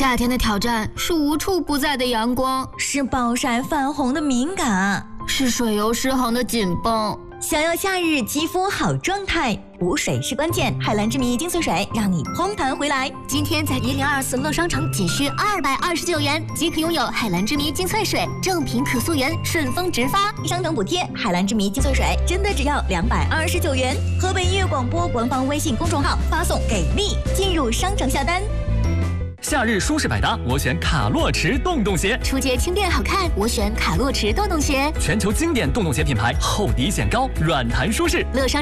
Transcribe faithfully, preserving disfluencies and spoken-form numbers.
夏天的挑战是无处不在的阳光， 是暴晒泛红的敏感， 是水油失衡的紧绷。 想要夏日肌肤好状态，补水是关键。海蓝之谜精粹水让你嘭弹回来。 今天在一零二四乐商城仅需二百二十九元即可拥有海蓝之谜精粹水，正品可溯源，顺丰直发， 商城补贴。海蓝之谜精粹水真的只要两百二十九元。河北音乐广播官方微信公众号发送给力，进入商城下单。 夏日舒适百搭，我选卡洛驰洞洞鞋。 出街轻便好看，我选卡洛驰洞洞鞋。 全球经典洞洞鞋品牌，厚底显高，软弹舒适。 乐商